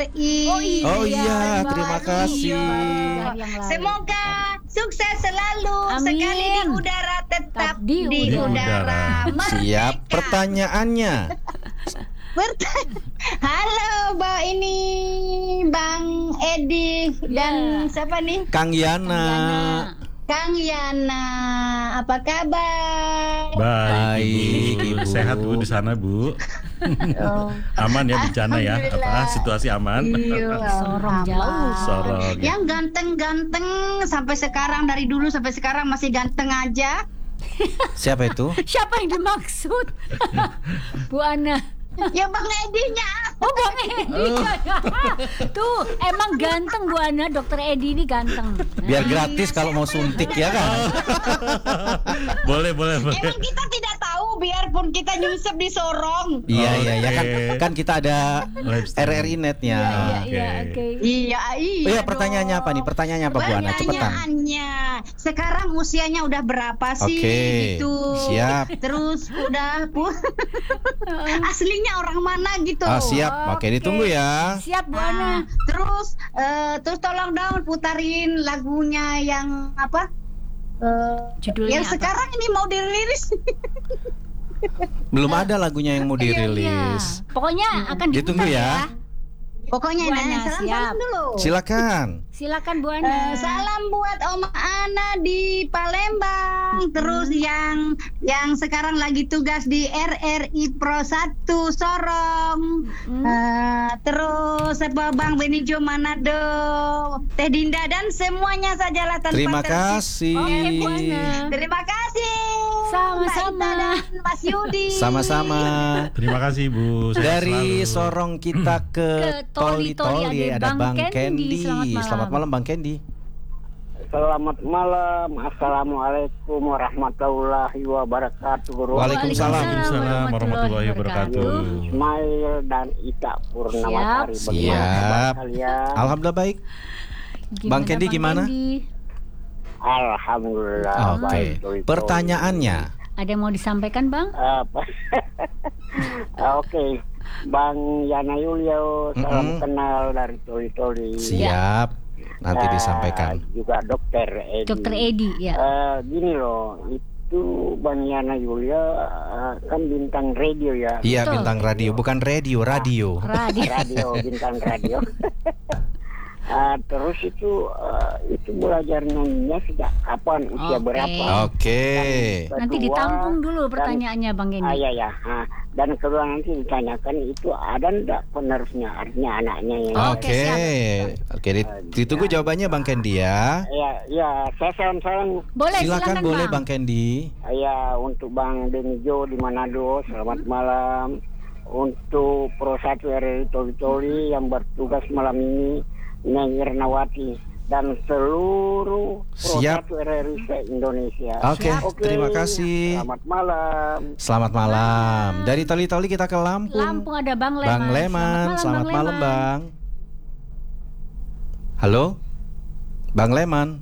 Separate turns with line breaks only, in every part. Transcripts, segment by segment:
RRI.
Oh iya, terima kasih.
Semoga sukses selalu.
Amin.
Sekali di udara tetap
Di
di udara.
Siap
Merdeka.
pertanyaannya.
Halo Bang Edi dan siapa nih?
Kang Yana.
Kang Yana, apa kabar?
Baik,
Ibu.
Sehat Bu di sana Bu.
Oh.
Aman ya bencana ya?
Alhamdulillah.
Situasi aman?
Iya,
Sorong jauh.
aman.
Sorong.
Yang ganteng-ganteng sampai sekarang, dari dulu sampai sekarang masih ganteng aja.
Siapa itu?
Siapa yang dimaksud? Bu Ana.
Ya Bang Edinya.
Oh, Bang Edi. Tuh, emang ganteng Bu Ana, Dokter Edi ini ganteng.
Biar gratis kalau mau suntik ya kan?
Boleh.
Emang kita tidak tahu biarpun kita nyusup di Sorong.
Iya
Oke.
kan kita ada
Live streaming.
RRI Netnya.
Iya, oke.
Iya.
Oh iya, pertanyaannya apa nih? Pertanyaannya apa Bu Ana? Cepetan.
Pertanyaannya, sekarang usianya udah berapa sih?
Oke,
Gitu.
siap.
Terus udah aslinya orang mana gitu.
Ah, siap. Oke, ditunggu ya.
Siap Bu
Nah,
Ana.
terus tolong dong putarin lagunya yang apa?
Judulnya
Yang
apa?
sekarang ini mau dirilis.
Belum ada lagunya yang mau
Iya, iya.
dirilis.
Pokoknya akan
Ditunggu
diputar
ya.
Pokoknya
Bu Ana,
salam
siap.
dulu.
Silakan.
Silakan Bu Ana.
Salam buat Om Ana di Palembang. Terus yang sekarang lagi tugas di RRI Pro 1 Sorong. Terus Bang Benijo Manado, Teh Dinda dan semuanya sajalah tanpa
Terima
terkecuali.
kasih.
Oke, Bu Ana.
Terima kasih.
Sama-sama.
Mbak Ita dan Mas Yudi.
Sama-sama.
Terima kasih Bu. Sehat
Dari
selalu.
Sorong kita ke
Toli-Toli
ada Bang Kendi. Selamat malam Bang Kendi.
Selamat malam. Assalamualaikum warahmatullahi wabarakatuh.
Waalaikumsalam.
Waalaikumsalam warahmatullahi wabarakatuh.
Ismail dan Ita Purnamasari.
Siap.
Bagaimana kabar
Siap.
kalian?
Alhamdulillah baik. Bang Kendi gimana?
Kendi?
Alhamdulillah
Oke.
baik. Doi.
Pertanyaannya.
Ada yang mau disampaikan, Bang?
Apa? Oke. Bang Yana Yulio, salam kenal dari Toli-Toli.
Siap. Nanti disampaikan.
Juga Dokter Edi.
Dokter Edi, ya.
Gini loh, itu Bang Yana Yulia kan bintang radio ya.
Iya,
Betul.
bintang radio, bukan radio.
Radio.
Radio, bintang radio. Terus itu belajar nyanyinya sejak kapan, usia
Oke.
berapa?
Oke.
Nanti ditampung dulu pertanyaannya, Bang Kendi.
Iya. Dan kedua nanti ditanyakan itu ada ndak penerusnya, artinya anaknya yang.
Oke. Oke, ditunggu jawabannya Bang Kendi ya.
Iya, saya salam-salam.
Boleh,
Silakan boleh Bang Kendi.
Ya, untuk Bang Benijo di Manado, selamat malam. Untuk Pro 1 RRI Toli-Toli yang bertugas malam ini, Neng Irnawati dan seluruh Pro
Siap.
1 RRI se-Indonesia.
Oke, terima kasih.
Selamat malam.
Selamat malam. Dari Toli-Toli kita ke Lampung.
Lampung ada Bang Leman.
Bang Leman, selamat malam Bang. Halo? Bang Leman.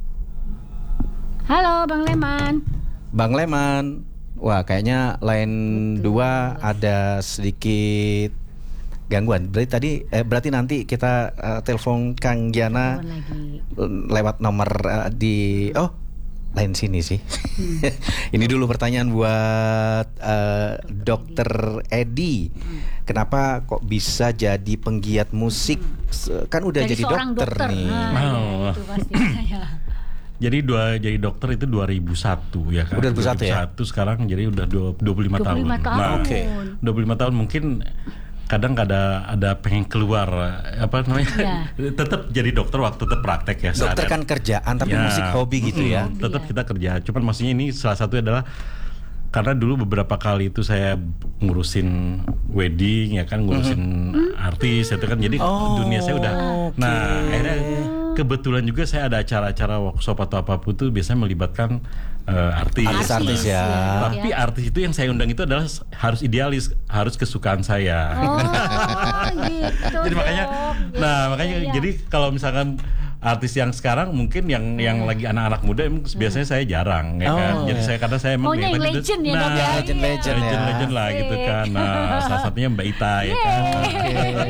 Halo, Bang Leman.
Bang Leman. Wah, kayaknya line 2 ada sedikit gangguan. Berarti nanti kita telepon Kang Yana
Lagi.
lewat nomor di lain sini sih. Ini dulu pertanyaan buat Dokter Edi. Kenapa kok bisa jadi penggiat musik? Kan udah
Dari
jadi
seorang
dokter nih.
Nah, itu pasti saya.
Jadi jadi dokter itu 2001 ya kan.
Udah 2001 ya?
Sekarang jadi udah 25 tahun.
25 tahun.
Nah,
Oke.
25 tahun mungkin kadang ada pengen keluar apa namanya?
Iya.
Tetap jadi dokter waktu tetap praktek ya.
Dokter kan kerjaan tapi musik hobi gitu ya.
Tetap kita kerja. Cuman maksudnya ini salah satu adalah karena dulu beberapa kali itu saya ngurusin wedding ya kan, ngurusin artis itu kan, jadi dunia saya udah. Nah, akhirnya kebetulan juga saya ada acara-acara workshop atau apapun tuh biasanya melibatkan
Artis-artis ya.
Tapi artis itu yang saya undang itu adalah harus idealis, harus kesukaan saya.
Oh, gitu.
Jadi makanya,
Dok. Ya.
jadi kalau misalkan artis yang sekarang mungkin yang lagi anak-anak muda biasanya saya jarang ya kan. Jadi karena saya emang
Maunya yang legend ya, Dok, ya.
Legend ya.
legend lah gitu kan. Nah, salah satunya Mbak Ita ya kan.